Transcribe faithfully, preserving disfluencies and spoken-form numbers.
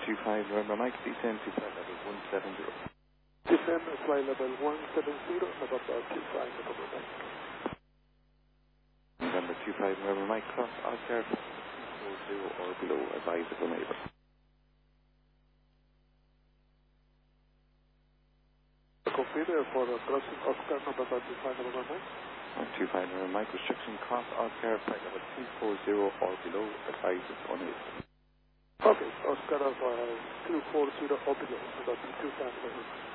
two five, November Mike, descend to flight level one seven zero. Descend to flight level one seven zero, November two five, November Mike. November two five, November Mike, cross Oscar four zero or below, advise if unable. Computer for uh, crossing Oscar, November two five, November Mike. two five, November Mike, restriction cross Oscar, flight level two four zero or below, advise if unable. Okay, Oscar of uh, two four zero or below, November two five, November Mike.